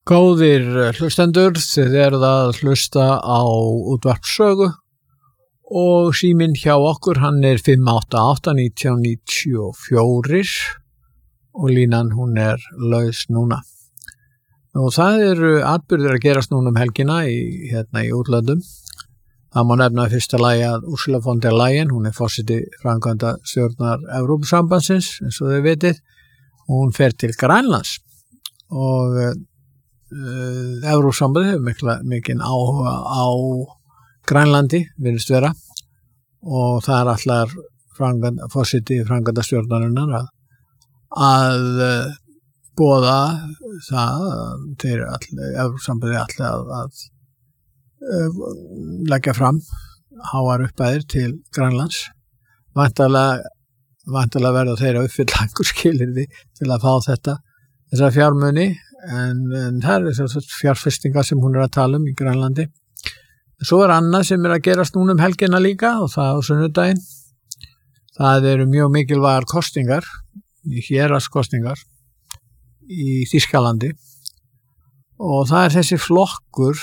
Góðir hlustendur, þið eruð að hlusta á útvarpssögu og síminn hjá okkur hann er 588-1994 og línan hún er laus núna. Og það eru atburðir að gerast núna helgina í útlöndum. Það má nefna fyrsta lagi að Ursula von der Leyen, hún er forseti framkvæmdastjórnar Evrópusambandsins, eins og þið vitið. Hún fer til Grænlands og Evrópusambandið hefur mikinn áhuga á Grænlandi, virðist vera, og það er allar forseti framkvæmdastjórnarinnar að boða það þeir Evrópusambandið allir að leggja fram háar upphæðir til Grænlands. Væntanlega verða þeir að uppfylla einhver skilyrði til að fá þessa fjármuni, en það er þessar fjárfestingar sem hún er að tala í Grænlandi. Svo er annað sem er að gerast núna helgina líka, og það á sunnudaginn. Það eru mjög mikilvægar kosningar, héraðskosningar í Þýskalandi, og það er þessi flokkur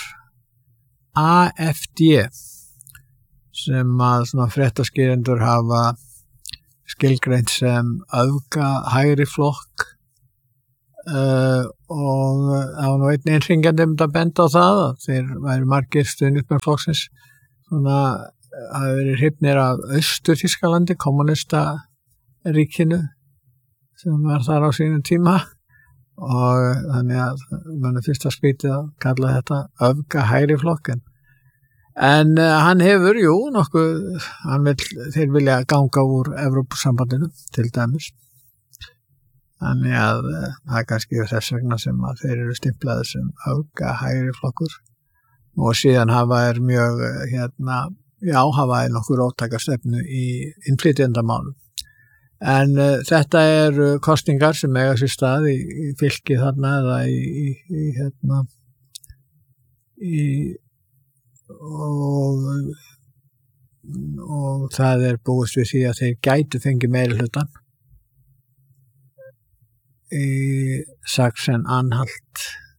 AfD sem að svona fréttaskýrendur hafa skilgreint sem öfgahægri flokk, og það var nú einn einhringjandi að benda á það að þeir væri margir stuðningsmenn svona hafi verið hrifnir af Austur-Þýskalandi, kommunista ríkinu sem var þar á sínum tíma, og þannig að mann er fyrst að skrítið að kalla þetta öfgahægri flokk, en hann hefur þeir vilja ganga úr Evrópusambandinu til dæmis. Þannig að það er kannski þess vegna sem að þeir eru stimplaðir sem öfgahægri flokkur, og síðan hafa nokkur róttækastefnu í innflytjendamálum. En þetta eru kosningar sem eiga sér stað í fylki þarna eða og það er búist við því að þeir gætu fengið meirihlutann í Sachsen-Anhalt,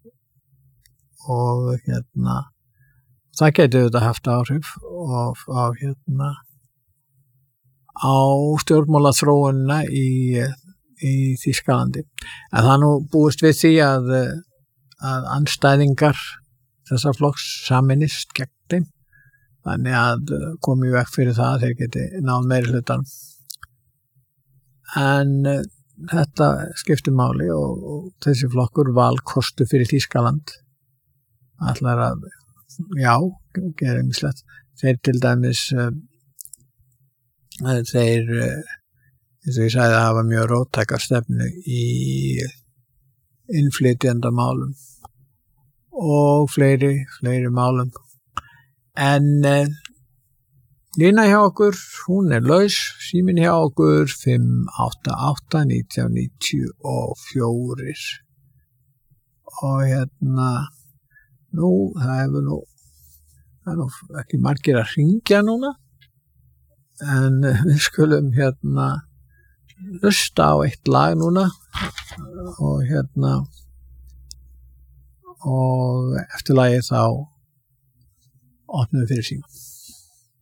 og það geti auðvitað haft áhrif á stjórnmálaþróunina í Þýskalandi. En það nú búist við því að andstæðingar þessa flokks sameinist gegn þeim, þannig að komi vekk fyrir það að þeir geti náð meirihlutann. En þetta skiptir máli, og þessi flokkur valkostu fyrir Þýskaland ætlar að gera ýmislegt. Þeir til dæmis eins og ég sagði, hafa mjög róttæka stefnu í innflytjendamálum og fleiri málum. En lína hjá okkur, hún er laus, síminn hjá okkur 588-1994. Og það er nú ekki margir að hringja núna, en við skulum hlusta á eitt lag núna, og eftir lagið þá opnum við fyrir síma.